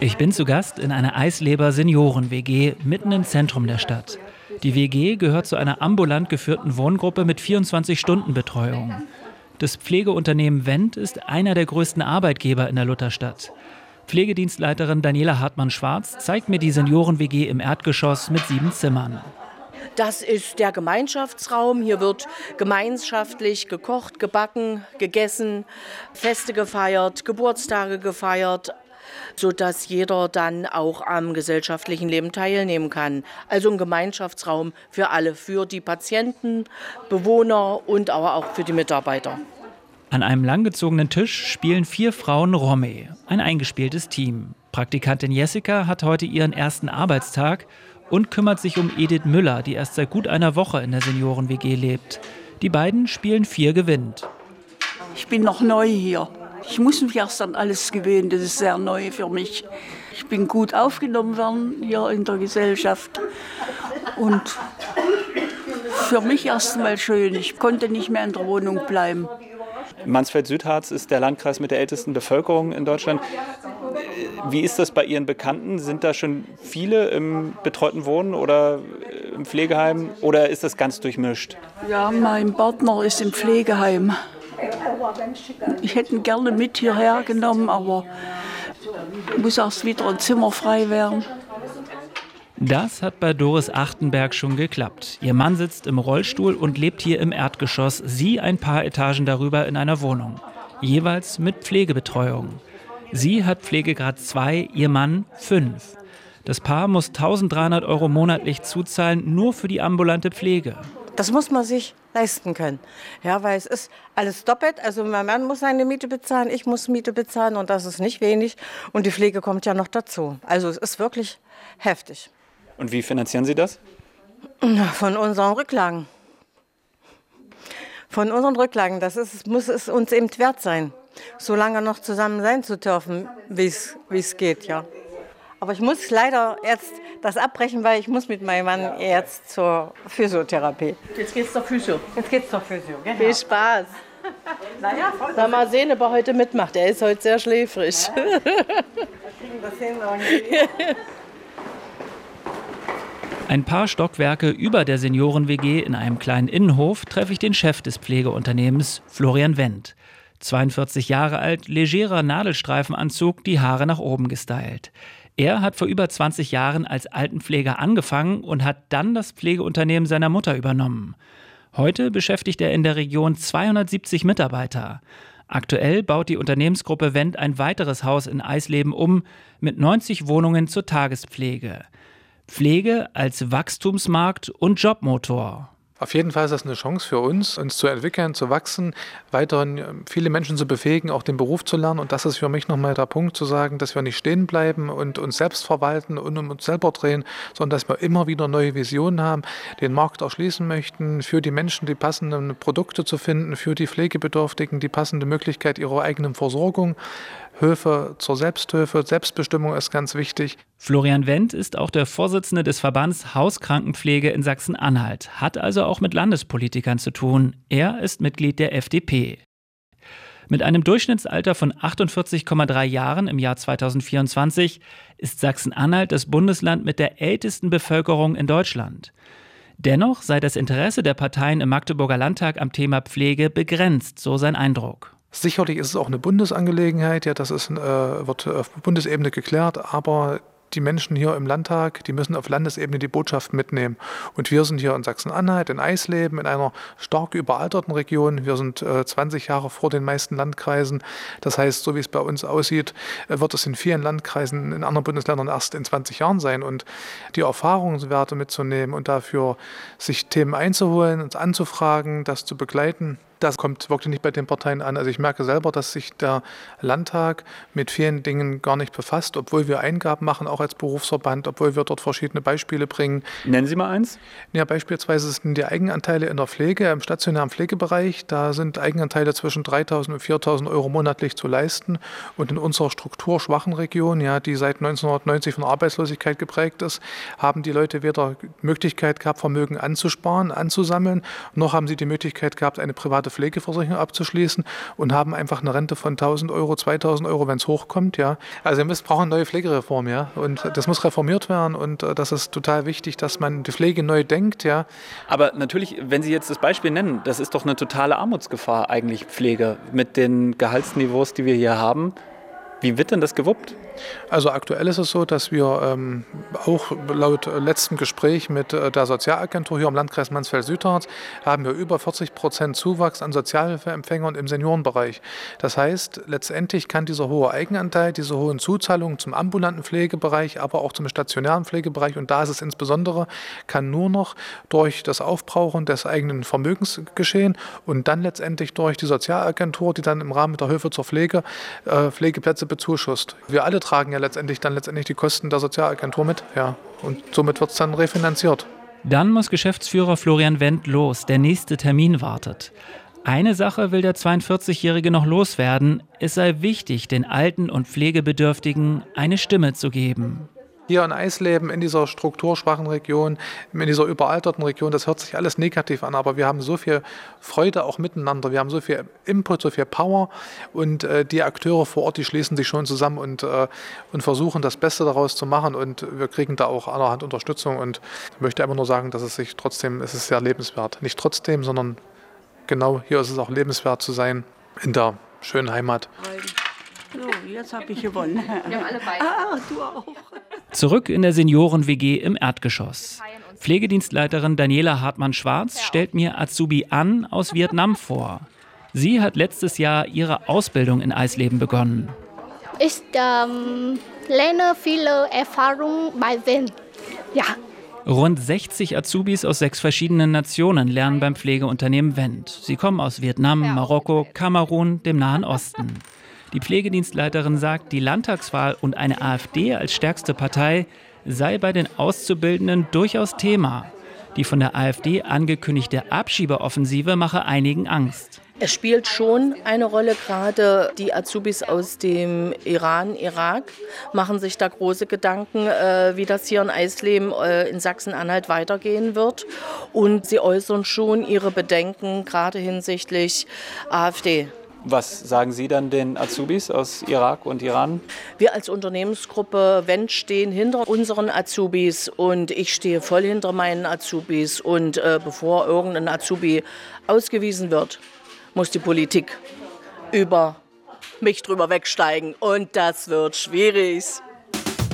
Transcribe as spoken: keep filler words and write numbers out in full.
Ich bin zu Gast in einer Eisleber Senioren-W G mitten im Zentrum der Stadt. Die W G gehört zu einer ambulant geführten Wohngruppe mit vierundzwanzig-Stunden-Betreuung. Das Pflegeunternehmen Wendt ist einer der größten Arbeitgeber in der Lutherstadt. Pflegedienstleiterin Daniela Hartmann-Schwarz zeigt mir die Senioren-W G im Erdgeschoss mit sieben Zimmern. Das ist der Gemeinschaftsraum. Hier wird gemeinschaftlich gekocht, gebacken, gegessen, Feste gefeiert, Geburtstage gefeiert, sodass jeder dann auch am gesellschaftlichen Leben teilnehmen kann. Also ein Gemeinschaftsraum für alle, für die Patienten, Bewohner und aber auch für die Mitarbeiter. An einem langgezogenen Tisch spielen vier Frauen Romme, ein eingespieltes Team. Praktikantin Jessica hat heute ihren ersten Arbeitstag und kümmert sich um Edith Müller, die erst seit gut einer Woche in der Senioren-W G lebt. Die beiden spielen Vier gewinnt. Ich bin noch neu hier. Ich muss mich erst an alles gewöhnen, das ist sehr neu für mich. Ich bin gut aufgenommen worden hier in der Gesellschaft und für mich erst einmal schön. Ich konnte nicht mehr in der Wohnung bleiben. Mansfeld-Südharz ist der Landkreis mit der ältesten Bevölkerung in Deutschland. Wie ist das bei Ihren Bekannten? Sind da schon viele im betreuten Wohnen oder im Pflegeheim oder ist das ganz durchmischt? Ja, mein Partner ist im Pflegeheim. Ich hätte ihn gerne mit hierher genommen, aber muss erst wieder ein Zimmer frei werden. Das hat bei Doris Achtenberg schon geklappt. Ihr Mann sitzt im Rollstuhl und lebt hier im Erdgeschoss, sie ein paar Etagen darüber in einer Wohnung. Jeweils mit Pflegebetreuung. Sie hat Pflegegrad zwei, ihr Mann fünf. Das Paar muss eintausenddreihundert Euro monatlich zuzahlen, nur für die ambulante Pflege. Das muss man sich leisten können. Ja, weil es ist alles doppelt. Also mein Mann muss seine Miete bezahlen, ich muss Miete bezahlen und das ist nicht wenig. Und die Pflege kommt ja noch dazu. Also es ist wirklich heftig. Und wie finanzieren Sie das? Von unseren Rücklagen. Von unseren Rücklagen. Das ist, muss es uns eben wert sein, so lange noch zusammen sein zu dürfen, wie es geht, ja. Aber ich muss leider jetzt das abbrechen, weil ich muss mit meinem Mann jetzt zur Physiotherapie. Jetzt geht's zur Physio. Jetzt geht's zur Physio, genau. Viel Spaß. Naja, Na, mal sehen, ob er heute mitmacht. Er ist heute sehr schläfrig. Ja. Wir kriegen das hin irgendwie. Ein paar Stockwerke über der Senioren-W G in einem kleinen Innenhof treffe ich den Chef des Pflegeunternehmens, Florian Wendt. zweiundvierzig Jahre alt, legerer Nadelstreifenanzug, die Haare nach oben gestylt. Er hat vor über zwanzig Jahren als Altenpfleger angefangen und hat dann das Pflegeunternehmen seiner Mutter übernommen. Heute beschäftigt er in der Region zweihundertsiebzig Mitarbeiter. Aktuell baut die Unternehmensgruppe Wendt ein weiteres Haus in Eisleben um mit neunzig Wohnungen zur Tagespflege. Pflege als Wachstumsmarkt und Jobmotor. Auf jeden Fall ist das eine Chance für uns, uns zu entwickeln, zu wachsen, weiterhin viele Menschen zu befähigen, auch den Beruf zu lernen. Und das ist für mich nochmal der Punkt, zu sagen, dass wir nicht stehen bleiben und uns selbst verwalten und um uns selber drehen, sondern dass wir immer wieder neue Visionen haben, den Markt erschließen möchten, für die Menschen die passenden Produkte zu finden, für die Pflegebedürftigen die passende Möglichkeit ihrer eigenen Versorgung. Hilfe zur Selbsthilfe, Selbstbestimmung ist ganz wichtig. Florian Wendt ist auch der Vorsitzende des Verbands Hauskrankenpflege in Sachsen-Anhalt, hat also auch mit Landespolitikern zu tun. Er ist Mitglied der F D P. Mit einem Durchschnittsalter von achtundvierzig Komma drei Jahren im Jahr zweitausendvierundzwanzig ist Sachsen-Anhalt das Bundesland mit der ältesten Bevölkerung in Deutschland. Dennoch sei das Interesse der Parteien im Magdeburger Landtag am Thema Pflege begrenzt, so sein Eindruck. Sicherlich ist es auch eine Bundesangelegenheit, ja, das ist, äh, wird auf Bundesebene geklärt, aber die Menschen hier im Landtag, die müssen auf Landesebene die Botschaft mitnehmen. Und wir sind hier in Sachsen-Anhalt, in Eisleben, in einer stark überalterten Region. Wir sind äh, zwanzig Jahre vor den meisten Landkreisen. Das heißt, so wie es bei uns aussieht, äh, wird es in vielen Landkreisen in anderen Bundesländern erst in zwanzig Jahren sein. Und die Erfahrungswerte mitzunehmen und dafür sich Themen einzuholen, uns anzufragen, das zu begleiten, das kommt wirklich nicht bei den Parteien an. Also ich merke selber, dass sich der Landtag mit vielen Dingen gar nicht befasst, obwohl wir Eingaben machen, auch als Berufsverband, obwohl wir dort verschiedene Beispiele bringen. Nennen Sie mal eins. Ja, beispielsweise sind die Eigenanteile in der Pflege, im stationären Pflegebereich. Da sind Eigenanteile zwischen dreitausend und viertausend Euro monatlich zu leisten. Und in unserer strukturschwachen Region, ja, die seit neunzehnhundertneunzig von Arbeitslosigkeit geprägt ist, haben die Leute weder Möglichkeit gehabt, Vermögen anzusparen, anzusammeln, noch haben sie die Möglichkeit gehabt, eine private private Pflegeversicherung abzuschließen und haben einfach eine Rente von tausend Euro, zweitausend Euro, wenn es hochkommt. Ja. Also wir müssen, brauchen eine neue Pflegereform. Ja. Und das muss reformiert werden und äh, das ist total wichtig, dass man die Pflege neu denkt. Ja. Aber natürlich, wenn Sie jetzt das Beispiel nennen, das ist doch eine totale Armutsgefahr eigentlich, Pflege, mit den Gehaltsniveaus, die wir hier haben. Wie wird denn das gewuppt? Also aktuell ist es so, dass wir ähm, auch laut letztem Gespräch mit äh, der Sozialagentur hier im Landkreis Mansfeld-Südharz haben wir über vierzig Prozent Zuwachs an Sozialhilfeempfängern im Seniorenbereich. Das heißt, letztendlich kann dieser hohe Eigenanteil, diese hohen Zuzahlungen zum ambulanten Pflegebereich, aber auch zum stationären Pflegebereich, und da ist es insbesondere, kann nur noch durch das Aufbrauchen des eigenen Vermögens geschehen und dann letztendlich durch die Sozialagentur, die dann im Rahmen der Hilfe zur Pflege äh, Pflegeplätze bezuschusst. Wir alle tragen ja letztendlich dann letztendlich die Kosten der Sozialagentur mit, ja, und somit wird es dann refinanziert. Dann muss Geschäftsführer Florian Wendt los, der nächste Termin wartet. Eine Sache will der zweiundvierzigjährige noch loswerden, es sei wichtig, den Alten und Pflegebedürftigen eine Stimme zu geben. Hier in Eisleben, in dieser strukturschwachen Region, in dieser überalterten Region, das hört sich alles negativ an, aber wir haben so viel Freude auch miteinander, wir haben so viel Input, so viel Power und äh, die Akteure vor Ort, die schließen sich schon zusammen und, äh, und versuchen das Beste daraus zu machen und wir kriegen da auch allerhand Unterstützung und ich möchte einfach nur sagen, dass es sich trotzdem, es ist sehr lebenswert, nicht trotzdem, sondern genau hier ist es auch lebenswert zu sein in der schönen Heimat. So, jetzt habe ich gewonnen. Wir haben alle beide. Ah, du auch. Zurück in der Senioren-W G im Erdgeschoss. Pflegedienstleiterin Daniela Hartmann-Schwarz stellt mir Azubi An aus Vietnam vor. Sie hat letztes Jahr ihre Ausbildung in Eisleben begonnen. Ich ähm, lerne viele Erfahrungen bei Wendt. Ja. Rund sechzig Azubis aus sechs verschiedenen Nationen lernen beim Pflegeunternehmen Wendt. Sie kommen aus Vietnam, Marokko, Kamerun, dem Nahen Osten. Die Pflegedienstleiterin sagt, die Landtagswahl und eine AfD als stärkste Partei sei bei den Auszubildenden durchaus Thema. Die von der AfD angekündigte Abschiebeoffensive mache einigen Angst. Es spielt schon eine Rolle, gerade die Azubis aus dem Iran, Irak machen sich da große Gedanken, wie das hier in Eisleben in Sachsen-Anhalt weitergehen wird. Und sie äußern schon ihre Bedenken, gerade hinsichtlich AfD. Was sagen Sie dann den Azubis aus Irak und Iran? Wir als Unternehmensgruppe Wendt stehen hinter unseren Azubis und ich stehe voll hinter meinen Azubis. Und äh, bevor irgendein Azubi ausgewiesen wird, muss die Politik über mich drüber wegsteigen. Und das wird schwierig.